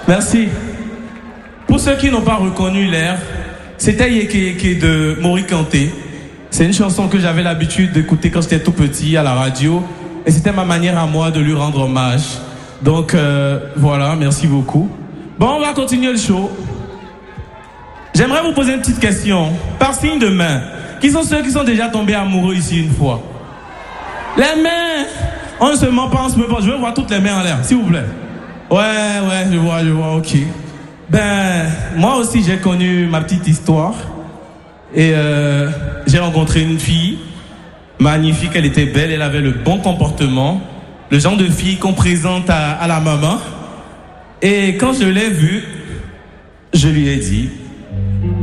Merci. Pour ceux qui n'ont pas reconnu l'air, c'était Yeke Yeke de Mori Kanté. C'est une chanson que j'avais l'habitude d'écouter quand j'étais tout petit à la radio. Et c'était ma manière à moi de lui rendre hommage. Donc voilà, merci beaucoup. Bon, on va continuer le show. J'aimerais vous poser une petite question. Par signe de main, qui sont ceux qui sont déjà tombés amoureux ici une fois? Les mains! On ne se ment pas, on se met pas. Je veux voir toutes les mains en l'air, s'il vous plaît. Ouais, je vois, ok. Ben, moi aussi j'ai connu ma petite histoire. Et j'ai rencontré une fille magnifique, elle était belle, elle avait le bon comportement. Le genre de fille qu'on présente à la maman. Et quand je l'ai vue, je lui ai dit...